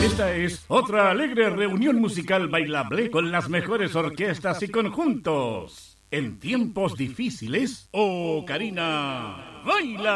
Esta es otra alegre reunión musical bailable con las mejores orquestas y conjuntos. En tiempos difíciles, ¡oh, Karina! ¡Baila!